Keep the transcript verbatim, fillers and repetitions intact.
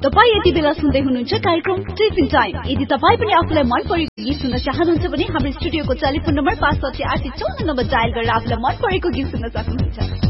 तपाई यति बेला सुन्दै हुनुहुन्छ कार्यक्रम टिफिन टाइम। यदि तपाई पनि आफुलाई मन परेको गीत सुन्न चाहनुहुन्छ भने हाम्रो स्टुडियोको टेलिफोन नम्बर पाँच साठी आठ चौन्न नम्बर डायल गरेर आफुलाई मन परेको गीत सुन्न सक्नुहुन्छ।